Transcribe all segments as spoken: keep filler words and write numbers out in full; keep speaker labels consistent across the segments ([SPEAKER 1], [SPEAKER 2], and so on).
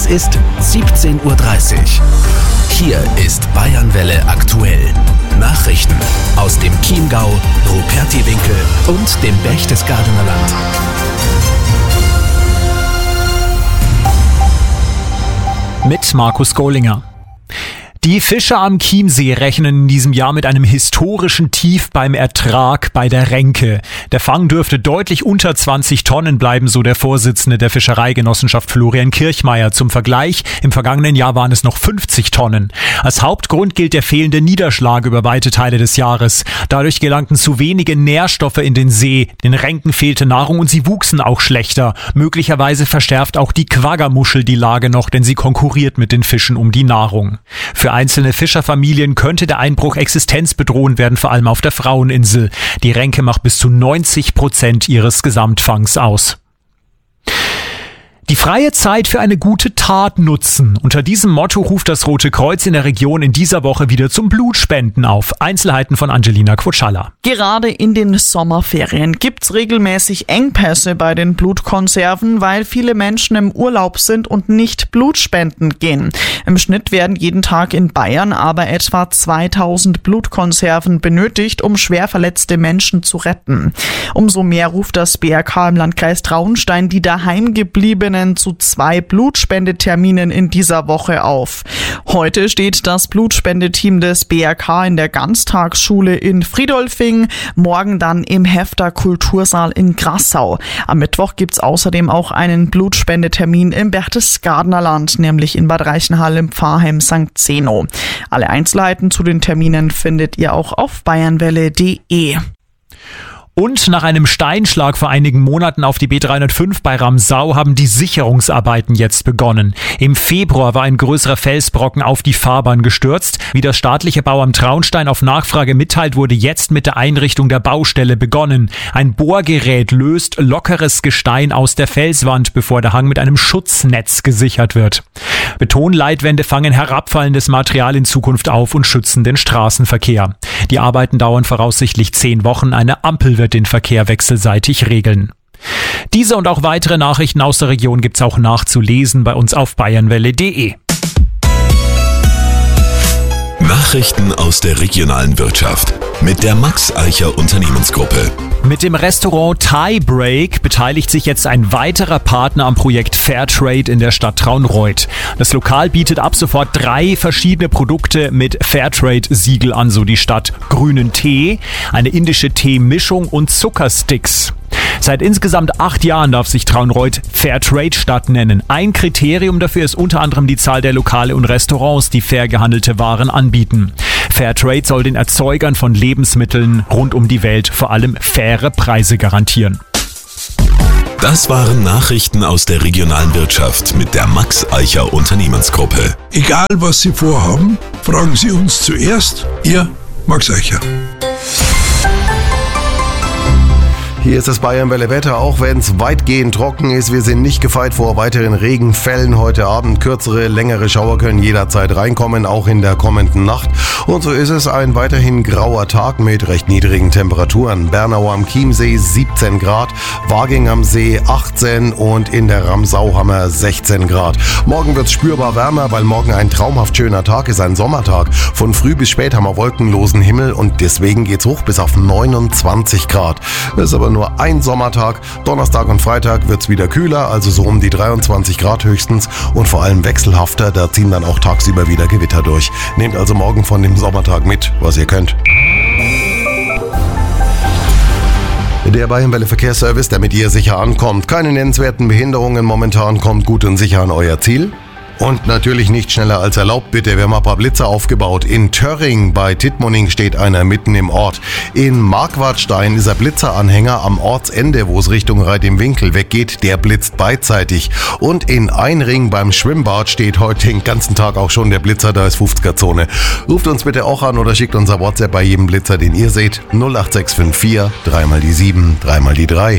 [SPEAKER 1] Es ist siebzehn Uhr dreißig. Hier ist Bayernwelle aktuell. Nachrichten aus dem Chiemgau, Rupertiwinkel und dem Berchtesgadener Land.
[SPEAKER 2] Mit Markus Gollinger. Die Fischer am Chiemsee rechnen in diesem Jahr mit einem historischen Tief beim Ertrag bei der Renke. Der Fang dürfte deutlich unter zwanzig Tonnen bleiben, so der Vorsitzende der Fischereigenossenschaft Florian Kirchmeier. Zum Vergleich, im vergangenen Jahr waren es noch fünfzig Tonnen. Als Hauptgrund gilt der fehlende Niederschlag über weite Teile des Jahres. Dadurch gelangten zu wenige Nährstoffe in den See, den Renken fehlte Nahrung und sie wuchsen auch schlechter. Möglicherweise verschärft auch die Quaggermuschel die Lage noch, denn sie konkurriert mit den Fischen um die Nahrung. Für einzelne Fischerfamilien könnte der Einbruch existenzbedrohend werden, vor allem auf der Fraueninsel. Die Renke macht bis zu neunzig Prozent ihres Gesamtfangs aus. Die freie Zeit für eine gute Tat nutzen. Unter diesem Motto ruft das Rote Kreuz in der Region in dieser Woche wieder zum Blutspenden auf. Einzelheiten von Angelina Kwotschalla.
[SPEAKER 3] Gerade in den Sommerferien gibt's regelmäßig Engpässe bei den Blutkonserven, weil viele Menschen im Urlaub sind und nicht Blutspenden gehen. Im Schnitt werden jeden Tag in Bayern aber etwa zweitausend Blutkonserven benötigt, um schwer verletzte Menschen zu retten. Umso mehr ruft das B R K im Landkreis Traunstein die daheimgebliebenen zu zwei Blutspendeterminen in dieser Woche auf. Heute steht das Blutspendeteam des B R K in der Ganztagsschule in Friedolfing, morgen dann im Hefter Kultursaal in Grassau. Am Mittwoch gibt's außerdem auch einen Blutspendetermin im Berchtesgadener Land, nämlich in Bad Reichenhall im Pfarrheim Sankt Zeno. Alle Einzelheiten zu den Terminen findet ihr auch auf bayernwelle punkt de.
[SPEAKER 2] Und nach einem Steinschlag vor einigen Monaten auf die B dreihundertfünf bei Ramsau haben die Sicherungsarbeiten jetzt begonnen. Im Februar war ein größerer Felsbrocken auf die Fahrbahn gestürzt. Wie das staatliche Bauamt Traunstein auf Nachfrage mitteilt, wurde jetzt mit der Einrichtung der Baustelle begonnen. Ein Bohrgerät löst lockeres Gestein aus der Felswand, bevor der Hang mit einem Schutznetz gesichert wird. Betonleitwände fangen herabfallendes Material in Zukunft auf und schützen den Straßenverkehr. Die Arbeiten dauern voraussichtlich zehn Wochen. Eine Ampel wird den Verkehr wechselseitig regeln. Diese und auch weitere Nachrichten aus der Region gibt's auch nachzulesen bei uns auf bayernwelle punkt de.
[SPEAKER 1] Nachrichten aus der regionalen Wirtschaft mit der Max Eicher Unternehmensgruppe.
[SPEAKER 2] Mit dem Restaurant Thai Break beteiligt sich jetzt ein weiterer Partner am Projekt Fairtrade in der Stadt Traunreut. Das Lokal bietet ab sofort drei verschiedene Produkte mit Fairtrade-Siegel an, so die Stadt: grünen Tee, eine indische Teemischung und Zuckersticks. Seit insgesamt acht Jahren darf sich Traunreut Fairtrade-Stadt nennen. Ein Kriterium dafür ist unter anderem die Zahl der Lokale und Restaurants, die fair gehandelte Waren anbieten. Fairtrade soll den Erzeugern von Lebensmitteln rund um die Welt vor allem faire Preise garantieren.
[SPEAKER 1] Das waren Nachrichten aus der regionalen Wirtschaft mit der Max Eicher Unternehmensgruppe.
[SPEAKER 4] Egal was Sie vorhaben, fragen Sie uns zuerst. Ihr Max Eicher.
[SPEAKER 5] Hier ist das Bayernwelle Wetter, auch wenn es weitgehend trocken ist. Wir sind nicht gefeit vor weiteren Regenfällen heute Abend. Kürzere, längere Schauer können jederzeit reinkommen, auch in der kommenden Nacht. Und so ist es ein weiterhin grauer Tag mit recht niedrigen Temperaturen. Bernau am Chiemsee siebzehn Grad, Waging am See achtzehn und in der Ramsau haben wir sechzehn Grad. Morgen wird es spürbar wärmer, weil morgen ein traumhaft schöner Tag ist, ein Sommertag. Von früh bis spät haben wir wolkenlosen Himmel und deswegen geht's hoch bis auf neunundzwanzig Grad. Das ist aber nur ein Sommertag. Donnerstag und Freitag wird's wieder kühler, also so um die dreiundzwanzig Grad höchstens und vor allem wechselhafter. Da ziehen dann auch tagsüber wieder Gewitter durch. Nehmt also morgen von dem Sommertag mit, was ihr könnt. Der Bayernwelle Verkehrsservice, damit ihr sicher ankommt. Keine nennenswerten Behinderungen momentan, kommt gut und sicher an euer Ziel. Und natürlich nicht schneller als erlaubt, bitte. Wir haben ein paar Blitzer aufgebaut. In Törring bei Tittmoning steht einer mitten im Ort. In Marquardstein ist ein Blitzeranhänger am Ortsende, wo es Richtung Reit im Winkel weggeht. Der blitzt beidseitig. Und in Einring beim Schwimmbad steht heute den ganzen Tag auch schon der Blitzer. Da ist fünfziger-Zone. Ruft uns bitte auch an oder schickt uns ein WhatsApp bei jedem Blitzer, den ihr seht. null acht sechs fünf vier, dreimal die sieben, dreimal die drei.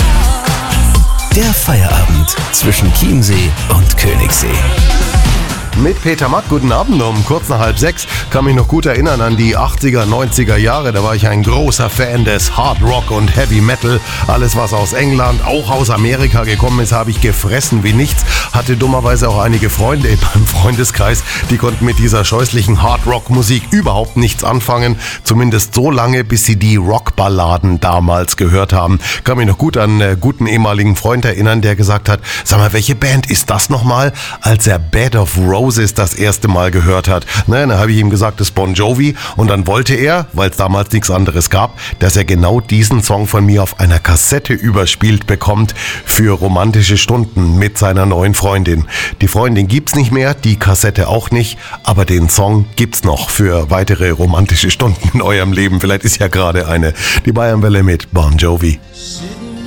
[SPEAKER 1] Der Feierabend zwischen Chiemsee und Königssee.
[SPEAKER 5] mit Peter Mack. Guten Abend um kurz nach halb sechs. Kann mich noch gut erinnern an die achtziger, neunziger Jahre. Da war ich ein großer Fan des Hard Rock und Heavy Metal. Alles, was aus England, auch aus Amerika gekommen ist, habe ich gefressen wie nichts. Hatte dummerweise auch einige Freunde in meinem Freundeskreis, die konnten mit dieser scheußlichen Hard Rock Musik überhaupt nichts anfangen. Zumindest so lange, bis sie die Rockballaden damals gehört haben. Kann mich noch gut an einen guten ehemaligen Freund erinnern, der gesagt hat, sag mal, welche Band ist das nochmal? Als er Bed of Roses das erste Mal gehört hat. Na, dann habe ich ihm gesagt, das ist Bon Jovi. Und dann wollte er, weil es damals nichts anderes gab, dass er genau diesen Song von mir auf einer Kassette überspielt bekommt für romantische Stunden mit seiner neuen Freundin. Die Freundin gibt's nicht mehr, die Kassette auch nicht, aber den Song gibt's noch für weitere romantische Stunden in eurem Leben. Vielleicht ist ja gerade eine. Die Bayernwelle mit Bon Jovi.